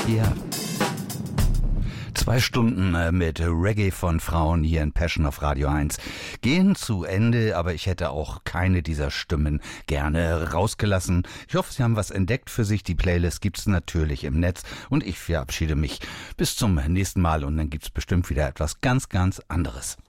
Ja. 2 Stunden mit Reggae von Frauen hier in Passion auf Radio 1 gehen zu Ende, aber ich hätte auch keine dieser Stimmen gerne rausgelassen. Ich hoffe, Sie haben was entdeckt für sich. Die Playlist gibt's natürlich im Netz und ich verabschiede mich bis zum nächsten Mal und dann gibt's bestimmt wieder etwas ganz, ganz anderes.